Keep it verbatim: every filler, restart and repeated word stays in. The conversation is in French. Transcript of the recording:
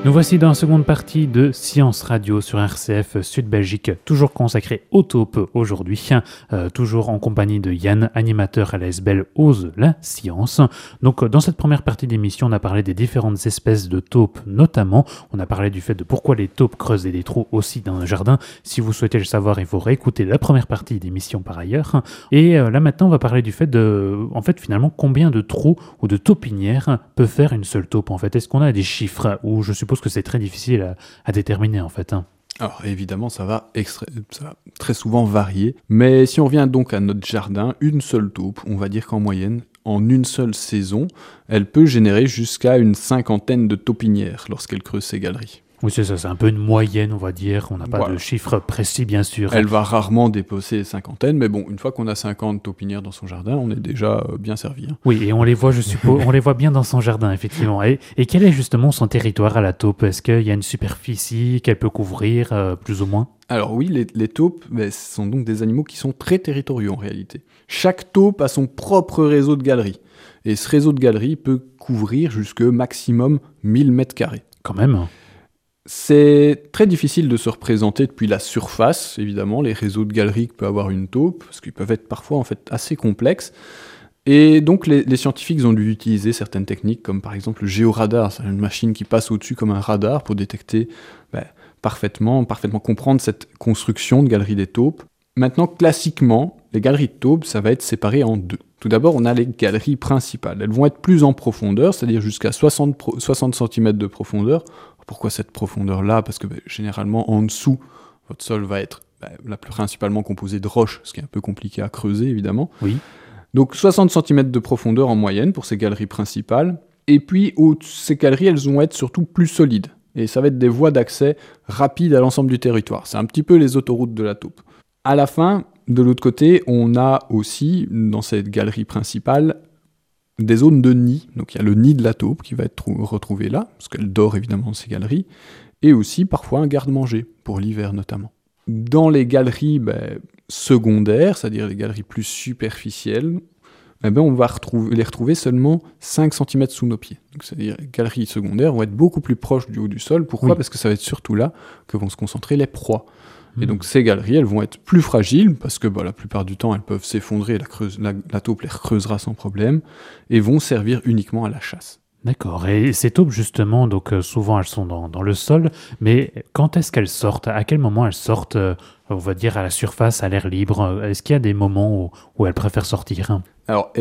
Nous voici dans la seconde partie de Science Radio sur R C F Sud Belgique, toujours consacrée aux taupes aujourd'hui, euh, toujours en compagnie de Yann, animateur à la S B L Ose la Science. Donc dans cette première partie d'émission, on a parlé des différentes espèces de taupes notamment, on a parlé du fait de pourquoi les taupes creusaient des trous aussi dans un jardin. Si vous souhaitez le savoir, il faut réécouter la première partie d'émission par ailleurs. Et euh, là maintenant, on va parler du fait de, en fait finalement, combien de trous ou de taupinières peut faire une seule taupe en fait. Est-ce qu'on a des chiffres ou je suppose que c'est très difficile à, à déterminer en fait. Hein. Alors évidemment, ça va, extra... ça va très souvent varier, mais si on revient donc à notre jardin, une seule taupe, on va dire qu'en moyenne, en une seule saison, elle peut générer jusqu'à une cinquantaine de taupinières lorsqu'elle creuse ses galeries. Oui, c'est ça, c'est un peu une moyenne, on va dire. On n'a pas voilà. de chiffres précis, bien sûr. Elle va rarement dépasser les cinquantaines, mais bon, une fois qu'on a cinquante taupinières dans son jardin, on est déjà euh, bien servi. Hein. Oui, et on les voit, je suppose, on les voit bien dans son jardin, effectivement. Et, et quel est justement son territoire à la taupe ? Est-ce qu'il y a une superficie qu'elle peut couvrir, euh, plus ou moins ? Alors oui, les, les taupes, ben, ce sont donc des animaux qui sont très territoriaux en réalité. Chaque taupe a son propre réseau de galeries. Et ce réseau de galeries peut couvrir jusque maximum mille mètres carrés. Quand même. C'est très difficile de se représenter depuis la surface, évidemment, les réseaux de galeries que peut avoir une taupe, parce qu'ils peuvent être parfois en fait assez complexes. Et donc les, les scientifiques ont dû utiliser certaines techniques, comme par exemple le géoradar, c'est une machine qui passe au-dessus comme un radar pour détecter ben, parfaitement, parfaitement comprendre cette construction de galeries des taupes. Maintenant, classiquement, les galeries de taupes, ça va être séparé en deux. Tout d'abord, on a les galeries principales. Elles vont être plus en profondeur, c'est-à-dire jusqu'à soixante, soixante centimètres de profondeur. Pourquoi cette profondeur-là ? Parce que bah, généralement, en dessous, votre sol va être bah, là, principalement composé de roches, ce qui est un peu compliqué à creuser, évidemment. Oui. Donc soixante centimètres de profondeur en moyenne pour ces galeries principales. Et puis, au- ces galeries, elles vont être surtout plus solides. Et ça va être des voies d'accès rapides à l'ensemble du territoire. C'est un petit peu les autoroutes de la taupe. À la fin, de l'autre côté, on a aussi, dans cette galerie principale, des zones de nid. Donc il y a le nid de la taupe qui va être trou- retrouvé là, parce qu'elle dort évidemment dans ces galeries, et aussi parfois un garde-manger, pour l'hiver notamment. Dans les galeries ben, secondaires, c'est-à-dire les galeries plus superficielles, eh ben, on va retrouver, les retrouver seulement cinq centimètres sous nos pieds. Donc, c'est-à-dire les galeries secondaires vont être beaucoup plus proches du haut du sol. Pourquoi ? Oui. Parce que ça va être surtout là que vont se concentrer les proies. Et donc ces galeries, elles vont être plus fragiles, parce que bah, la plupart du temps, elles peuvent s'effondrer, la, creuse, la, la taupe les recreusera sans problème, et vont servir uniquement à la chasse. D'accord. Et ces taupes, justement, donc euh, souvent elles sont dans, dans le sol, mais quand est-ce qu'elles sortent ? À quel moment elles sortent, euh, on va dire, à la surface, à l'air libre ? Est-ce qu'il y a des moments où, où elles préfèrent sortir ? Alors